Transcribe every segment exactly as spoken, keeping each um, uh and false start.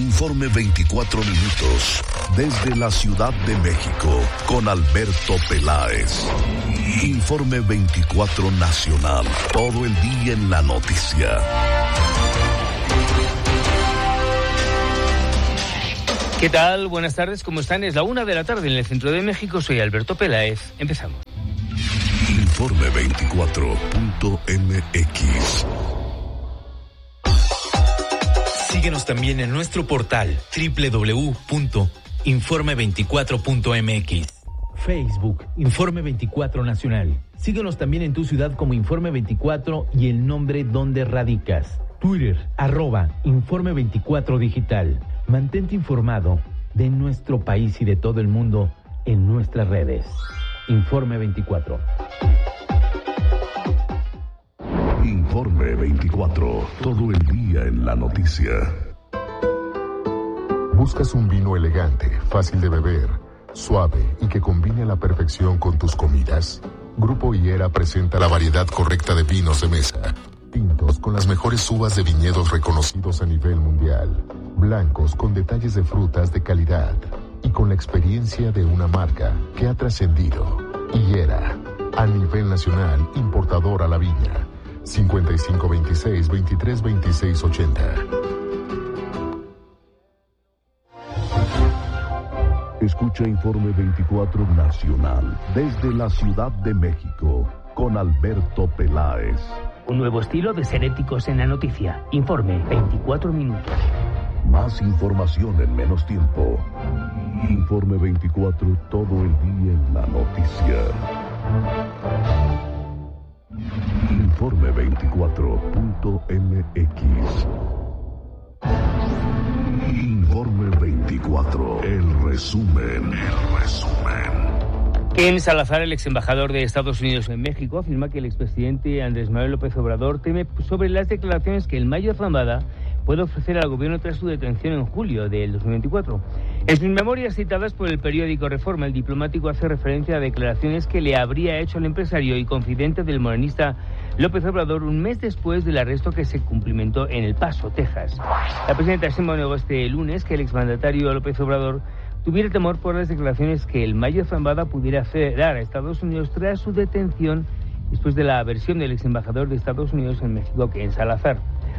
Informe veinticuatro minutos, desde la Ciudad de México, con Alberto Peláez. Informe veinticuatro Nacional, todo el día en la noticia. ¿Qué tal? Buenas tardes, ¿cómo están? Es la una de la tarde en el centro de México, soy Alberto Peláez. Empezamos. Informe veinticuatro punto eme equis. Síguenos también en nuestro portal doble u doble u doble u punto informe veinticuatro punto eme equis. Facebook, Informe veinticuatro Nacional. Síguenos también en tu ciudad como Informe veinticuatro y el nombre donde radicas. Twitter, arroba Informe veinticuatro Digital. Mantente informado de nuestro país y de todo el mundo en nuestras redes. Informe veinticuatro. Informe veinticuatro, todo el día en la noticia. ¿Buscas un vino elegante, fácil de beber, suave y que combine a la perfección con tus comidas? Grupo Higuera presenta la variedad correcta de vinos de mesa. Tintos con las mejores uvas de viñedos reconocidos a nivel mundial. Blancos con detalles de frutas de calidad. Y con la experiencia de una marca que ha trascendido. Higuera, a nivel nacional, importador a la viña. cincuenta y cinco veintiséis, veintitrés veintiséis ochenta. Escucha Informe veinticuatro Nacional, desde la Ciudad de México, con Alberto Peláez. Un nuevo estilo de ser éticos en la noticia. Informe veinticuatro minutos. Más información en menos tiempo. Informe veinticuatro, todo el día en la noticia. Informe veinticuatro punto eme equis. Informe veinticuatro, el resumen, el resumen. Ken Salazar, el ex embajador de Estados Unidos en México, afirma que el expresidente Andrés Manuel López Obrador teme sobre las declaraciones que el Mayo Zambada puede ofrecer al gobierno tras su detención en julio del dos mil veinticuatro. En sus memorias citadas por el periódico Reforma, el diplomático hace referencia a declaraciones que le habría hecho el empresario y confidente del morenista López Obrador un mes después del arresto que se cumplimentó en El Paso, Texas. La presidenta Sheinbaum negó este lunes que el exmandatario López Obrador tuviera temor por las declaraciones que el Mayo Zambada pudiera hacer a Estados Unidos tras su detención después de la versión del ex embajador de Estados Unidos en México, Ken Salazar.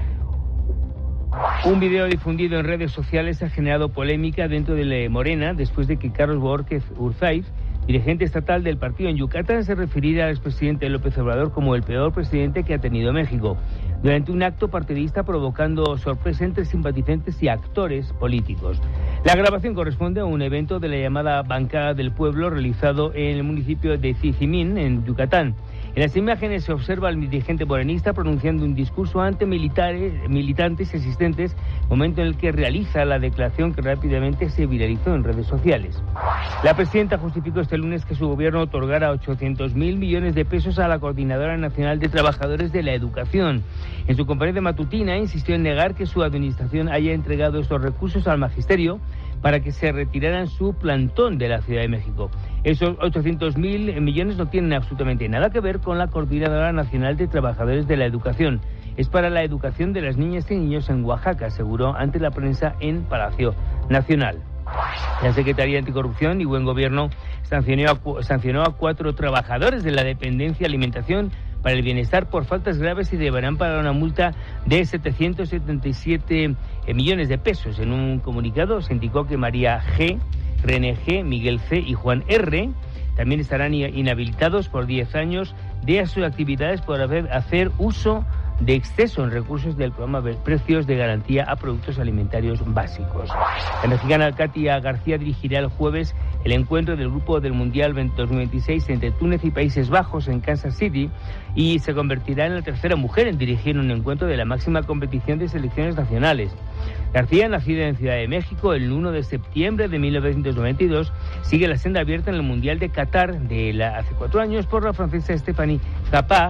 Un video difundido en redes sociales ha generado polémica dentro de Morena después de que Carlos Borges Urzaiz, dirigente estatal del partido en Yucatán, se refiriera al expresidente López Obrador como el peor presidente que ha tenido México, durante un acto partidista provocando sorpresa entre simpatizantes y actores políticos. La grabación corresponde a un evento de la llamada Bancada del Pueblo realizado en el municipio de Cizimín, en Yucatán. En las imágenes se observa al dirigente morenista pronunciando un discurso ante militares, militantes y asistentes, momento en el que realiza la declaración que rápidamente se viralizó en redes sociales. La presidenta justificó este lunes que su gobierno otorgara ochocientos mil millones de pesos a la Coordinadora Nacional de Trabajadores de la Educación. En su conferencia matutina insistió en negar que su administración haya entregado estos recursos al magisterio para que se retiraran su plantón de la Ciudad de México. Esos ochocientos mil millones no tienen absolutamente nada que ver con la Coordinadora Nacional de Trabajadores de la Educación. Es para la educación de las niñas y niños en Oaxaca, aseguró ante la prensa en Palacio Nacional. La Secretaría Anticorrupción y Buen Gobierno sancionó a, sancionó a cuatro trabajadores de la dependencia alimentación para el bienestar por faltas graves y deberán pagar una multa de setecientos setenta y siete millones de pesos. En un comunicado se indicó que María G., René G., Miguel C. y Juan R. también estarán inhabilitados por diez años de sus actividades por haber hacer uso de exceso en recursos del programa de precios de garantía a productos alimentarios básicos. La mexicana Katia García dirigirá el jueves el encuentro del Grupo del Mundial dos mil veintiséis entre Túnez y Países Bajos en Kansas City y se convertirá en la tercera mujer en dirigir un encuentro de la máxima competición de selecciones nacionales. García, nacida en Ciudad de México el uno de septiembre de mil novecientos noventa y dos, sigue la senda abierta en el Mundial de Qatar de la, hace cuatro años por la francesa Stéphanie Frappart,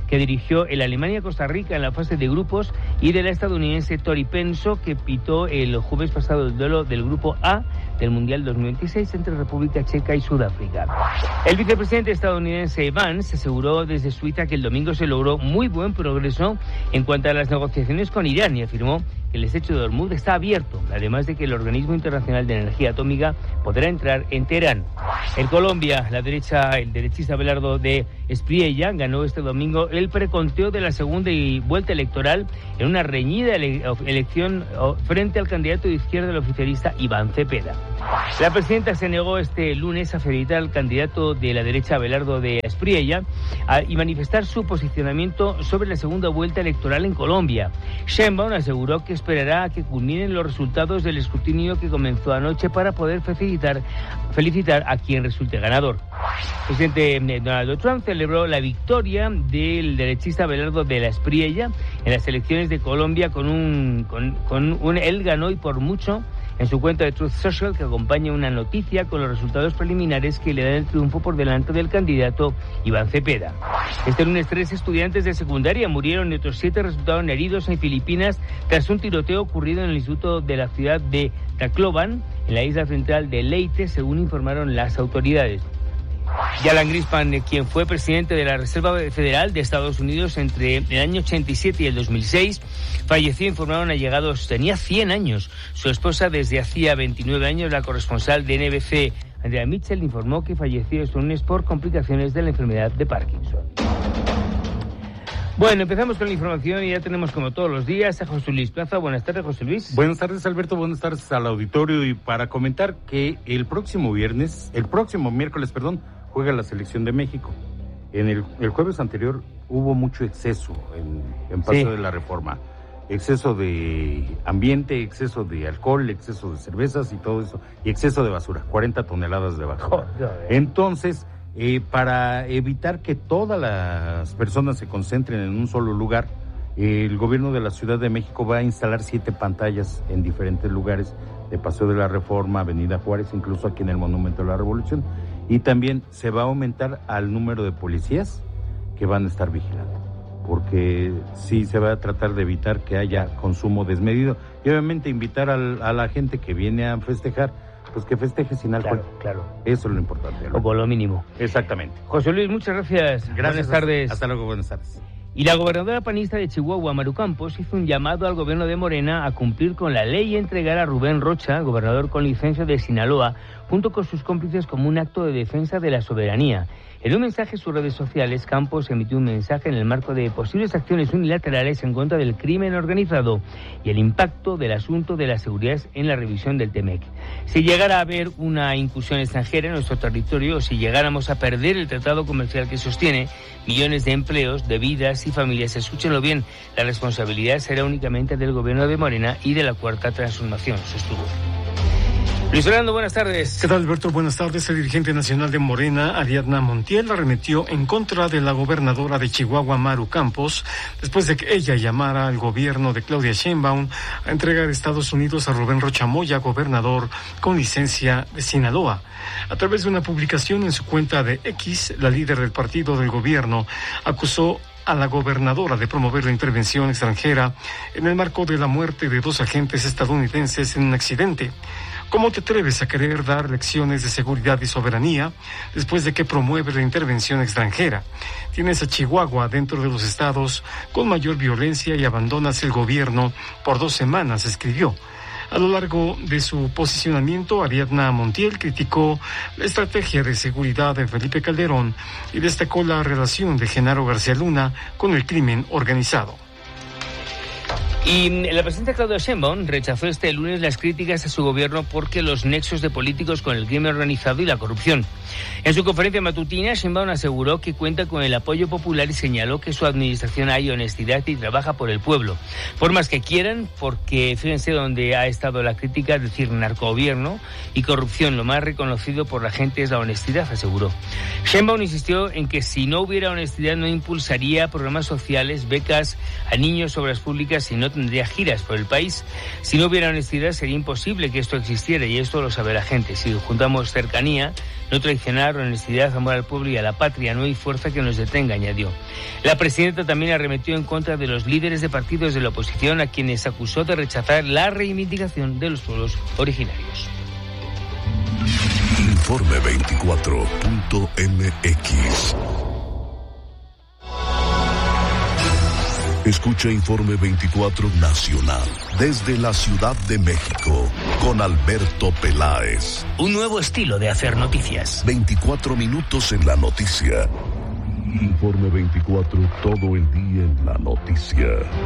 que dirigió el Alemania-Costa Rica en la fase de grupos, y de la estadounidense Tori Penso, que pitó el jueves pasado el duelo del grupo A del Mundial dos mil veintiséis entre República Checa y Sudáfrica. El vicepresidente estadounidense Vance aseguró desde Suiza que el domingo se logró muy buen progreso en cuanto a las negociaciones con Irán y afirmó que el estrecho de Hormuz está abierto, además de que el Organismo Internacional de Energía Atómica podrá entrar en Teherán. En Colombia, la derecha, el derechista Abelardo de Espriella ganó este domingo el preconteo de la segunda vuelta electoral en una reñida ele- elección frente al candidato de izquierda, el oficialista Iván Cepeda. La presidenta se negó este lunes a felicitar al candidato de la derecha Abelardo de Espriella a, y manifestar su posicionamiento sobre la segunda vuelta electoral en Colombia. Sheinbaum aseguró que esperará a que culminen los resultados del escrutinio que comenzó anoche para poder felicitar, felicitar a quien resulte ganador. El presidente Donald Trump celebró la victoria del derechista Abelardo de la Espriella en las elecciones de Colombia con un, con, con un él ganó y por mucho en su cuenta de Truth Social, que acompaña una noticia con los resultados preliminares que le dan el triunfo por delante del candidato Iván Cepeda. Este lunes, tres estudiantes de secundaria murieron y otros siete resultaron heridos en Filipinas tras un tiroteo ocurrido en el instituto de la ciudad de Tacloban, en la isla central de Leyte, según informaron las autoridades. Y Alan Greenspan, quien fue presidente de la Reserva Federal de Estados Unidos entre el año ochenta y siete y el dos mil seis, falleció, informaron allegados, tenía cien años. Su esposa, desde hacía veintinueve años, la corresponsal de N B C, Andrea Mitchell, informó que falleció este lunes por complicaciones de la enfermedad de Parkinson. Bueno, empezamos con la información y ya tenemos, como todos los días, a José Luis Plaza. Buenas tardes, José Luis. Buenas tardes, Alberto. Buenas tardes al auditorio. Y para comentar que el próximo viernes, el próximo miércoles, perdón, juega la selección de México. En el, el jueves anterior hubo mucho exceso en, en Paso sí. de la Reforma. Exceso de ambiente, exceso de alcohol, exceso de cervezas y todo eso. Y exceso de basura, cuarenta toneladas de basura. Joder. Entonces, eh, para evitar que todas las personas se concentren en un solo lugar, eh, el gobierno de la Ciudad de México va a instalar siete pantallas en diferentes lugares de Paseo de la Reforma, Avenida Juárez, incluso aquí en el Monumento de la Revolución. Y también se va a aumentar al número de policías que van a estar vigilando, porque sí se va a tratar de evitar que haya consumo desmedido y obviamente invitar al, a la gente que viene a festejar, pues que festeje sin alcohol. Claro, claro. Eso es lo importante, ¿no? O con lo mínimo. Exactamente. José Luis, muchas gracias. Gracias. Buenas tardes. Hasta luego, buenas tardes. Y la gobernadora panista de Chihuahua, Maru Campos, hizo un llamado al gobierno de Morena a cumplir con la ley y entregar a Rubén Rocha, gobernador con licencia de Sinaloa, junto con sus cómplices como un acto de defensa de la soberanía. En un mensaje en sus redes sociales, Campos emitió un mensaje en el marco de posibles acciones unilaterales en contra del crimen organizado y el impacto del asunto de la seguridad en la revisión del Temec. Si llegara a haber una incursión extranjera en nuestro territorio, o si llegáramos a perder el tratado comercial que sostiene millones de empleos, de vidas y familias, escúchenlo bien, la responsabilidad será únicamente del gobierno de Morena y de la Cuarta Transformación, sostuvo. Luis Orlando, buenas tardes. ¿Qué tal, Alberto? Buenas tardes. El dirigente nacional de Morena, Ariadna Montiel, arremetió en contra de la gobernadora de Chihuahua, Maru Campos, después de que ella llamara al gobierno de Claudia Sheinbaum a entregar a Estados Unidos a Rubén Rocha Moya, gobernador con licencia de Sinaloa. A través de una publicación en su cuenta de X, la líder del partido del gobierno acusó a la gobernadora de promover la intervención extranjera en el marco de la muerte de dos agentes estadounidenses en un accidente. ¿Cómo te atreves a querer dar lecciones de seguridad y soberanía después de que promueves la intervención extranjera? Tienes a Chihuahua dentro de los estados con mayor violencia y abandonas el gobierno por dos semanas, escribió. A lo largo de su posicionamiento, Ariadna Montiel criticó la estrategia de seguridad de Felipe Calderón y destacó la relación de Genaro García Luna con el crimen organizado. Y la presidenta Claudia Sheinbaum rechazó este lunes las críticas a su gobierno porque los nexos de políticos con el crimen organizado y la corrupción. En su conferencia matutina, Sheinbaum aseguró que cuenta con el apoyo popular y señaló que su administración hay honestidad y trabaja por el pueblo. Por más que quieran, porque fíjense donde ha estado la crítica, es decir, narcogobierno y corrupción, lo más reconocido por la gente es la honestidad, aseguró. Sheinbaum insistió en que si no hubiera honestidad no impulsaría programas sociales, becas a niños, obras públicas y no no tendría giras por el país. Si no hubiera honestidad sería imposible que esto existiera, y esto lo sabe la gente. Si juntamos cercanía, no traicionar, honestidad, amor al pueblo y a la patria, no hay fuerza que nos detenga, añadió. La presidenta también arremetió en contra de los líderes de partidos de la oposición, a quienes acusó de rechazar la reivindicación de los pueblos originarios. Informe veinticuatro punto m x. Escucha Informe veinticuatro Nacional desde la Ciudad de México con Alberto Peláez. Un nuevo estilo de hacer noticias. veinticuatro minutos en la noticia. Informe veinticuatro, todo el día en la noticia.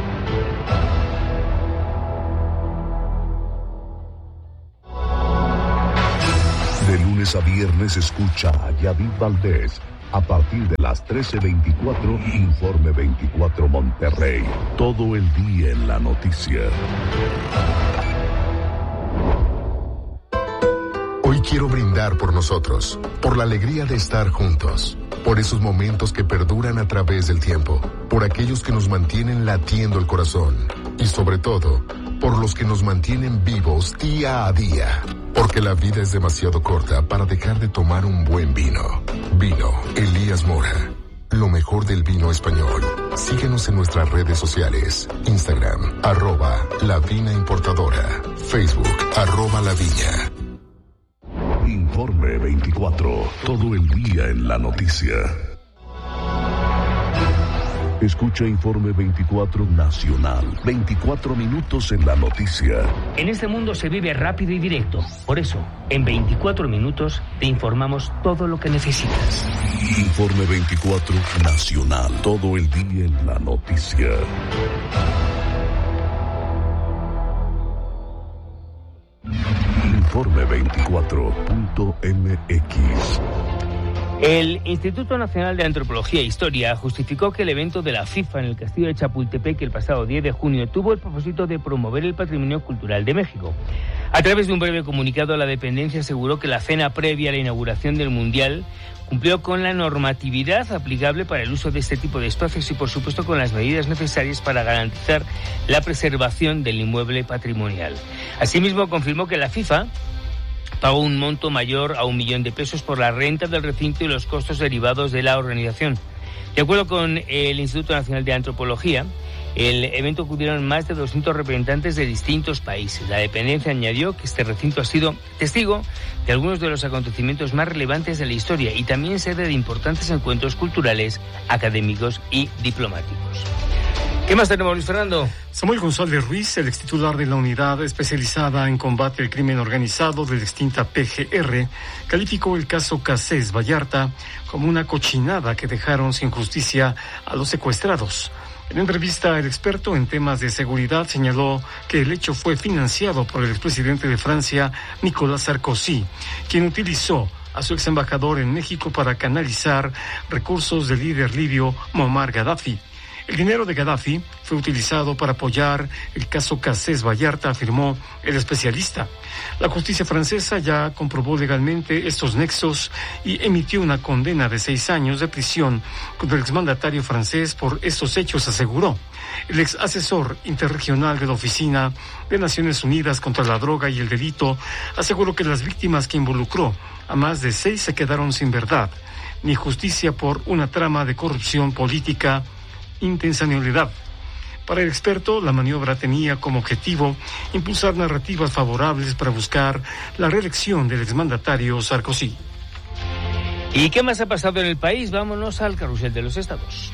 De lunes a viernes escucha a Yadid Valdés. A partir de las trece veinticuatro, Informe veinticuatro Monterrey. Todo el día en la noticia. Hoy quiero brindar por nosotros, por la alegría de estar juntos, por esos momentos que perduran a través del tiempo, por aquellos que nos mantienen latiendo el corazón y sobre todo, por los que nos mantienen vivos día a día. Porque la vida es demasiado corta para dejar de tomar un buen vino. Vino Elías Mora. Lo mejor del vino español. Síguenos en nuestras redes sociales. Instagram, arroba La Vina Importadora. Facebook, arroba La Viña. Informe veinticuatro. Todo el día en la noticia. Escucha Informe veinticuatro Nacional. veinticuatro minutos en la noticia. En este mundo se vive rápido y directo. Por eso, en veinticuatro minutos te informamos todo lo que necesitas. Informe veinticuatro Nacional. Todo el día en la noticia. Informe veinticuatro punto m x. El Instituto Nacional de Antropología e Historia justificó que el evento de la FIFA en el Castillo de Chapultepec el pasado diez de junio tuvo el propósito de promover el patrimonio cultural de México. A través de un breve comunicado, la dependencia aseguró que la cena previa a la inauguración del Mundial cumplió con la normatividad aplicable para el uso de este tipo de espacios y, por supuesto, con las medidas necesarias para garantizar la preservación del inmueble patrimonial. Asimismo, confirmó que la FIFA pagó un monto mayor a un millón de pesos por la renta del recinto y los costos derivados de la organización. De acuerdo con el Instituto Nacional de Antropología, el evento acudieron más de doscientos representantes de distintos países. La dependencia añadió que este recinto ha sido testigo de algunos de los acontecimientos más relevantes de la historia y también sede de importantes encuentros culturales, académicos y diplomáticos. ¿Qué más tenemos, Luis Fernando? Samuel González Ruiz, el extitular de la unidad especializada en combate al crimen organizado de la extinta P G R, calificó el caso Cassés Vallarta como una cochinada que dejaron sin justicia a los secuestrados. En entrevista, el experto en temas de seguridad señaló que el hecho fue financiado por el expresidente de Francia, Nicolas Sarkozy, quien utilizó a su ex embajador en México para canalizar recursos del líder libio Muammar Gaddafi. El dinero de Gaddafi fue utilizado para apoyar el caso Cassés Vallarta, afirmó el especialista. La justicia francesa ya comprobó legalmente estos nexos y emitió una condena de seis años de prisión contra el exmandatario francés por estos hechos, aseguró. El ex asesor interregional de la Oficina de Naciones Unidas contra la Droga y el Delito aseguró que las víctimas que involucró a más de seis se quedaron sin verdad, ni justicia por una trama de corrupción política intencionalidad. Para el experto, la maniobra tenía como objetivo impulsar narrativas favorables para buscar la reelección del exmandatario Sarkozy. ¿Y qué más ha pasado en el país? Vámonos al carrusel de los estados.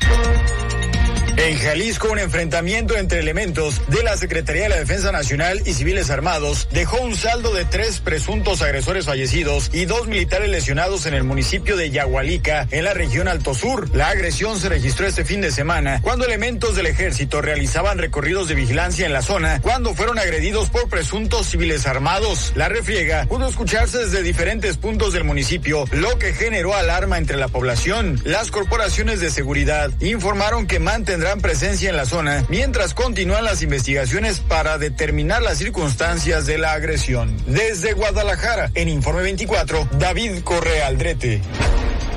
En Jalisco, un enfrentamiento entre elementos de la Secretaría de la Defensa Nacional y civiles armados dejó un saldo de tres presuntos agresores fallecidos y dos militares lesionados en el municipio de Yahualica, en la región Alto Sur. La agresión se registró este fin de semana cuando elementos del ejército realizaban recorridos de vigilancia en la zona cuando fueron agredidos por presuntos civiles armados. La refriega pudo escucharse desde diferentes puntos del municipio, lo que generó alarma entre la población. Las corporaciones de seguridad informaron que mantendrán presencia en la zona mientras continúan las investigaciones para determinar las circunstancias de la agresión. Desde Guadalajara, en Informe veinticuatro, David Correa Aldrete.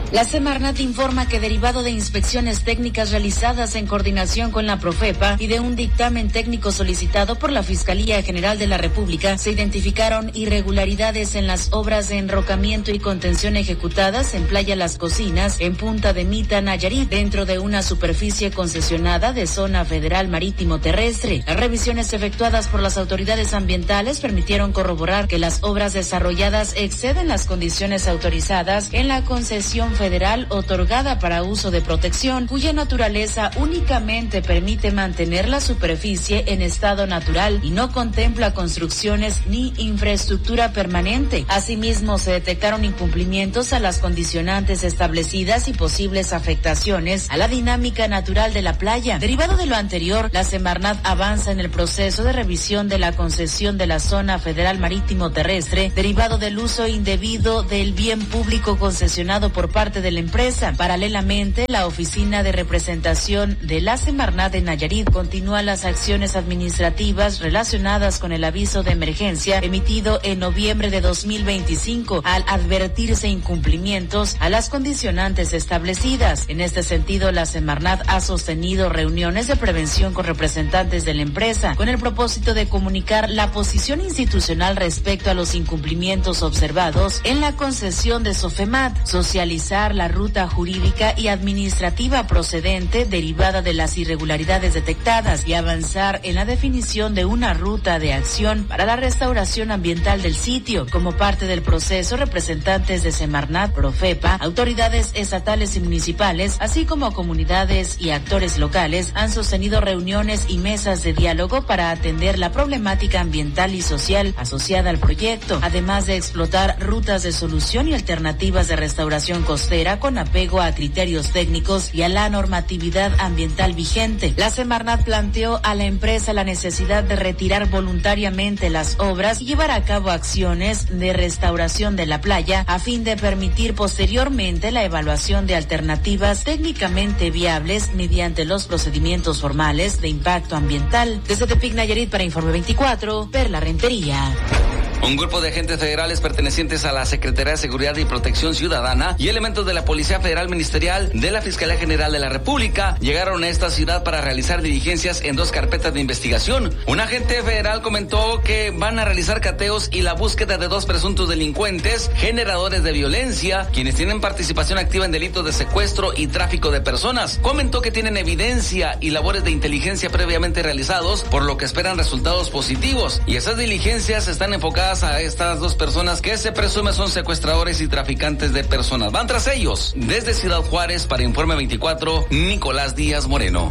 La Semarnat informa que derivado de inspecciones técnicas realizadas en coordinación con la Profepa y de un dictamen técnico solicitado por la Fiscalía General de la República, se identificaron irregularidades en las obras de enrocamiento y contención ejecutadas en Playa Las Cocinas, en Punta de Mita, Nayarit, dentro de una superficie concesionada de Zona Federal Marítimo Terrestre. Las revisiones efectuadas por las autoridades ambientales permitieron corroborar que las obras desarrolladas exceden las condiciones autorizadas en la concesión federal otorgada para uso de protección, cuya naturaleza únicamente permite mantener la superficie en estado natural y no contempla construcciones ni infraestructura permanente. Asimismo, se detectaron incumplimientos a las condicionantes establecidas y posibles afectaciones a la dinámica natural de la playa. Derivado de lo anterior, la Semarnat avanza en el proceso de revisión de la concesión de la Zona Federal Marítimo Terrestre, derivado del uso indebido del bien público concesionado por parte de la empresa. Paralelamente, la Oficina de Representación de la Semarnat de Nayarit continúa las acciones administrativas relacionadas con el aviso de emergencia emitido en noviembre de dos mil veinticinco, al advertirse incumplimientos a las condicionantes establecidas. En este sentido, la Semarnat ha sostenido reuniones de prevención con representantes de la empresa con el propósito de comunicar la posición institucional respecto a los incumplimientos observados en la concesión de Sofemat, socializar la ruta jurídica y administrativa procedente derivada de las irregularidades detectadas y avanzar en la definición de una ruta de acción para la restauración ambiental del sitio. Como parte del proceso, representantes de Semarnat, Profepa, autoridades estatales y municipales, así como comunidades y actores locales, han sostenido reuniones y mesas de diálogo para atender la problemática ambiental y social asociada al proyecto, además de explotar rutas de solución y alternativas de restauración costera con apego a criterios técnicos y a la normatividad ambiental vigente. La Semarnat planteó a la empresa la necesidad de retirar voluntariamente las obras y llevar a cabo acciones de restauración de la playa a fin de permitir posteriormente la evaluación de alternativas técnicamente viables mediante los procedimientos formales de impacto ambiental. Desde Tepic, Nayarit, para Informe veinticuatro, Perla Rentería. Un grupo de agentes federales pertenecientes a la Secretaría de Seguridad y Protección Ciudadana y elementos de la Policía Federal Ministerial de la Fiscalía General de la República llegaron a esta ciudad para realizar diligencias en dos carpetas de investigación. Un agente federal comentó que van a realizar cateos y la búsqueda de dos presuntos delincuentes generadores de violencia, quienes tienen participación activa en delitos de secuestro y tráfico de personas. Comentó que tienen evidencia y labores de inteligencia previamente realizados, por lo que esperan resultados positivos, y esas diligencias están enfocadas a estas dos personas que se presume son secuestradores y traficantes de personas. Van tras ellos. Desde Ciudad Juárez, para Informe veinticuatro, Nicolás Díaz Moreno.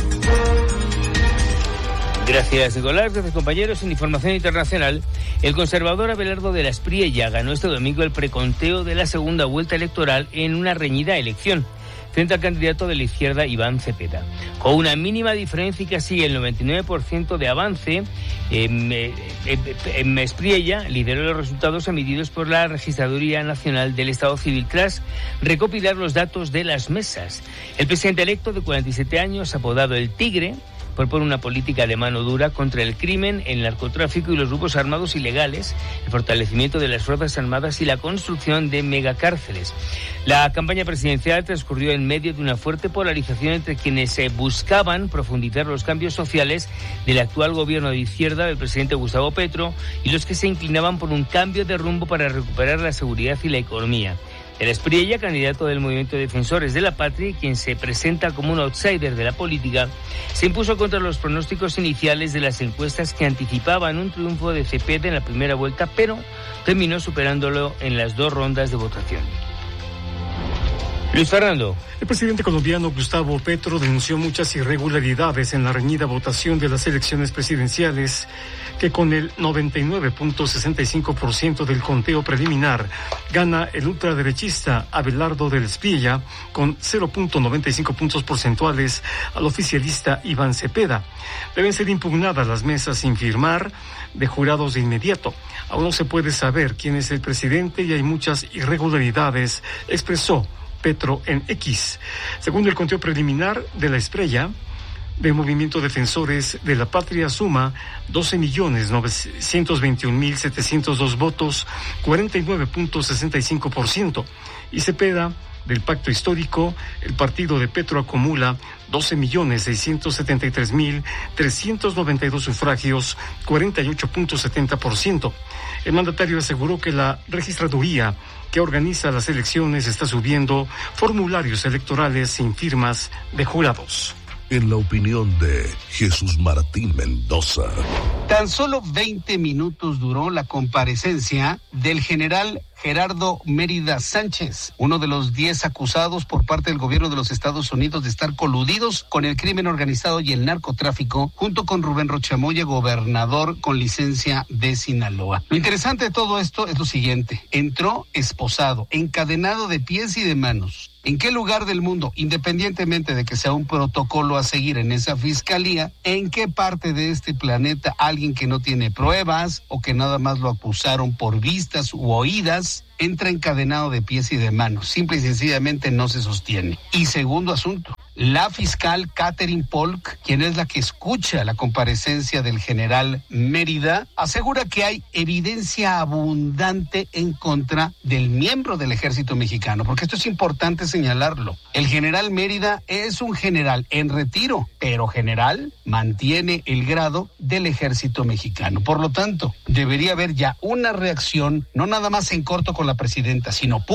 Gracias, Nicolás. Gracias, compañeros. En información internacional, el conservador Abelardo de la Espriella ganó este domingo el preconteo de la segunda vuelta electoral en una reñida elección frente al candidato de la izquierda Iván Cepeda. Con una mínima diferencia y casi el noventa y nueve por ciento de avance, eh, eh, Espriella lideró los resultados emitidos por la Registraduría Nacional del Estado Civil tras recopilar los datos de las mesas. El presidente electo, de cuarenta y siete años, apodado El Tigre, propone una política de mano dura contra el crimen, el narcotráfico y los grupos armados ilegales, el fortalecimiento de las fuerzas armadas y la construcción de megacárceles. La campaña presidencial transcurrió en medio de una fuerte polarización entre quienes se buscaban profundizar los cambios sociales del actual gobierno de izquierda del presidente Gustavo Petro y los que se inclinaban por un cambio de rumbo para recuperar la seguridad y la economía. El Espriella, candidato del Movimiento de Defensores de la Patria, quien se presenta como un outsider de la política, se impuso contra los pronósticos iniciales de las encuestas que anticipaban un triunfo de Cepeda en la primera vuelta, pero terminó superándolo en las dos rondas de votación. Luis Fernando. El presidente colombiano Gustavo Petro denunció muchas irregularidades en la reñida votación de las elecciones presidenciales, que con el noventa y nueve punto sesenta y cinco por ciento del conteo preliminar gana el ultraderechista Abelardo de la Espriella con cero punto noventa y cinco puntos porcentuales al oficialista Iván Cepeda. Deben ser impugnadas las mesas sin firmar de jurados de inmediato. Aún no se puede saber quién es el presidente y hay muchas irregularidades, expresó Petro en X. Según el conteo preliminar de la Espriella, del Movimiento Defensores de la Patria, suma doce millones novecientos veintiún mil setecientos dos votos, cuarenta y nueve punto sesenta y cinco por ciento, y Cepeda del pacto histórico, el partido de Petro acumula doce millones seiscientos setenta y tres mil trescientos noventa y dos sufragios, cuarenta y ocho punto setenta por ciento. El mandatario aseguró que la registraduría que organiza las elecciones está subiendo formularios electorales sin firmas de jurados. En la opinión de Jesús Martín Mendoza. Tan solo veinte minutos duró la comparecencia del general Gerardo Mérida Sánchez, uno de los diez acusados por parte del gobierno de los Estados Unidos de estar coludidos con el crimen organizado y el narcotráfico, junto con Rubén Rochamoya, gobernador con licencia de Sinaloa. Lo interesante de todo esto es lo siguiente: entró esposado, encadenado de pies y de manos. ¿En qué lugar del mundo, independientemente de que sea un protocolo a seguir en esa fiscalía, en qué parte de este planeta alguien que no tiene pruebas o que nada más lo acusaron por vistas u oídas entra encadenado de pies y de manos? Simple y sencillamente no se sostiene. Y segundo asunto, la fiscal Catherine Polk, quien es la que escucha la comparecencia del general Mérida, asegura que hay evidencia abundante en contra del miembro del ejército mexicano, porque esto es importante señalarlo. El general Mérida es un general en retiro, pero general mantiene el grado del ejército mexicano. Por lo tanto, debería haber ya una reacción, no nada más en corto con la presidenta, sino